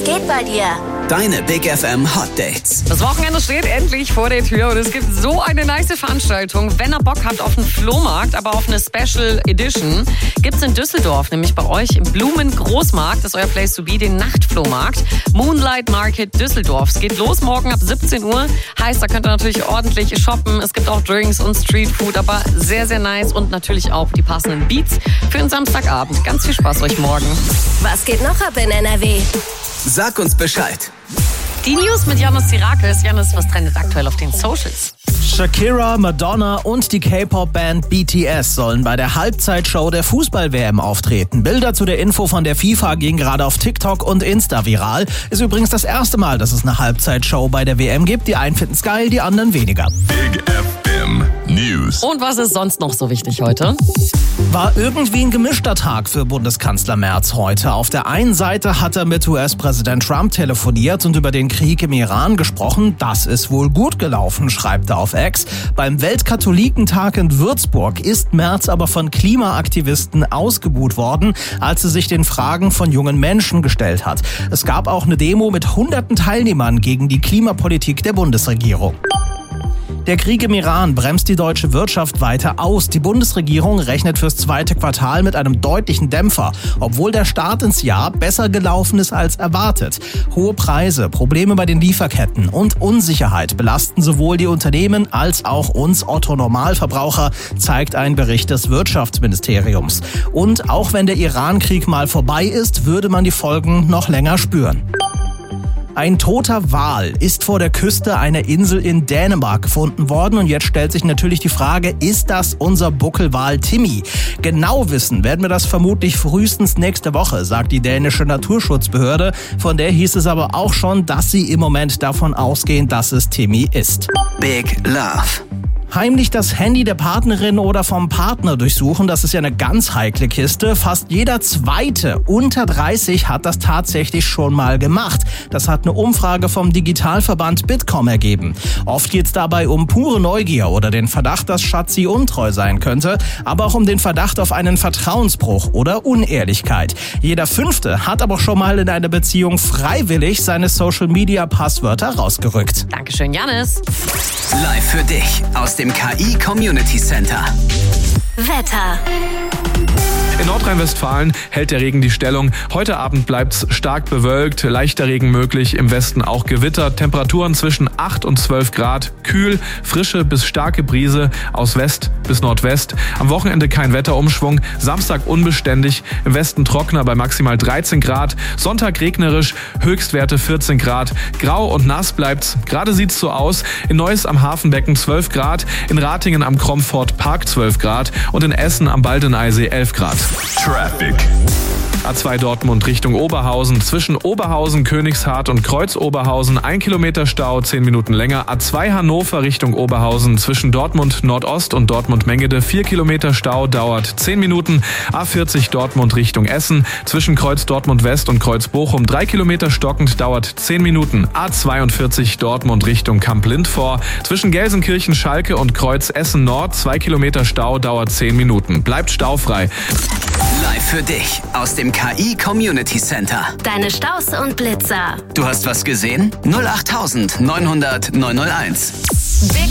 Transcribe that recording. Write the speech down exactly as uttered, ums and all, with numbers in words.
geht bei dir? Deine Big F M Hot Dates. Das Wochenende steht endlich vor der Tür und es gibt so eine nice Veranstaltung. Wenn ihr Bock habt auf einen Flohmarkt, aber auf eine Special Edition, gibt's in Düsseldorf, nämlich bei euch im Blumen-Großmarkt, das ist euer Place to be, den Nachtflohmarkt. Moonlight Market Düsseldorf. Es geht los morgen ab siebzehn Uhr. Heißt, da könnt ihr natürlich ordentlich shoppen. Es gibt auch Drinks und Streetfood, aber sehr, sehr nice und natürlich auch die passenden Beats für den Samstagabend. Ganz viel Spaß euch morgen. Was geht noch ab in N R W? Sag uns Bescheid. Die News mit Janis Zirakis. Janis, was trendet aktuell auf den Socials? Shakira, Madonna und die K-Pop-Band B T S sollen bei der Halbzeitshow der Fußball-W M auftreten. Bilder zu der Info von der FIFA gehen gerade auf TikTok und Insta viral. Ist übrigens das erste Mal, dass es eine Halbzeitshow bei der W M gibt. Die einen finden's geil, die anderen weniger. Big F M News. Und was ist sonst noch so wichtig heute? War irgendwie ein gemischter Tag für Bundeskanzler Merz heute. Auf der einen Seite hat er mit U S-Präsident Trump telefoniert und über den Krieg im Iran gesprochen. Das ist wohl gut gelaufen, schreibt er auf X. Beim Weltkatholikentag in Würzburg ist Merz aber von Klimaaktivisten ausgebuht worden, als er sich den Fragen von jungen Menschen gestellt hat. Es gab auch eine Demo mit hunderten Teilnehmern gegen die Klimapolitik der Bundesregierung. Der Krieg im Iran bremst die deutsche Wirtschaft weiter aus. Die Bundesregierung rechnet fürs zweite Quartal mit einem deutlichen Dämpfer, obwohl der Start ins Jahr besser gelaufen ist als erwartet. Hohe Preise, Probleme bei den Lieferketten und Unsicherheit belasten sowohl die Unternehmen als auch uns Otto-Normalverbraucher, zeigt ein Bericht des Wirtschaftsministeriums. Und auch wenn der Iran-Krieg mal vorbei ist, würde man die Folgen noch länger spüren. Ein toter Wal ist vor der Küste einer Insel in Dänemark gefunden worden und jetzt stellt sich natürlich die Frage, ist das unser Buckelwal Timmy? Genau wissen werden wir das vermutlich frühestens nächste Woche, sagt die dänische Naturschutzbehörde. Von der hieß es aber auch schon, dass sie im Moment davon ausgehen, dass es Timmy ist. Big Love. Heimlich das Handy der Partnerin oder vom Partner durchsuchen, das ist ja eine ganz heikle Kiste. Fast jeder Zweite unter dreißig hat das tatsächlich schon mal gemacht. Das hat eine Umfrage vom Digitalverband Bitkom ergeben. Oft geht's dabei um pure Neugier oder den Verdacht, dass Schatzi untreu sein könnte, aber auch um den Verdacht auf einen Vertrauensbruch oder Unehrlichkeit. Jeder Fünfte hat aber schon mal in einer Beziehung freiwillig seine Social-Media-Passwörter rausgerückt. Dankeschön, Janis. Live für dich aus dem K I Community Center. Wetter. In Nordrhein-Westfalen hält der Regen die Stellung. Heute Abend bleibt's stark bewölkt, leichter Regen möglich, im Westen auch Gewitter. Temperaturen zwischen acht und zwölf Grad, kühl, frische bis starke Brise aus West bis Nordwest. Am Wochenende kein Wetterumschwung, Samstag unbeständig, im Westen trockener bei maximal dreizehn Grad, Sonntag regnerisch, Höchstwerte vierzehn Grad, grau und nass bleibt's. Gerade sieht's so aus, in Neuss am Hafenbecken zwölf Grad, in Ratingen am Kromford Park zwölf Grad und in Essen am Baldeneysee elf Grad. Traffic. A zwei Dortmund Richtung Oberhausen. Zwischen Oberhausen, Königshardt und Kreuz-Oberhausen ein Kilometer Stau, zehn Minuten länger. A zwei Hannover Richtung Oberhausen. Zwischen Dortmund Nordost und Dortmund Mengede vier Kilometer Stau, dauert zehn Minuten. A vierzig Dortmund Richtung Essen. Zwischen Kreuz Dortmund West und Kreuz Bochum drei Kilometer stockend, dauert zehn Minuten. A zweiundvierzig Dortmund Richtung Kamp-Lindvor. Zwischen Gelsenkirchen Schalke und Kreuz Essen Nord zwei Kilometer Stau, dauert zehn Minuten. Bleibt staufrei. Live für dich aus dem K I Community Center. Deine Staus und Blitzer. Du hast was gesehen? null acht neun null null neun null eins. Big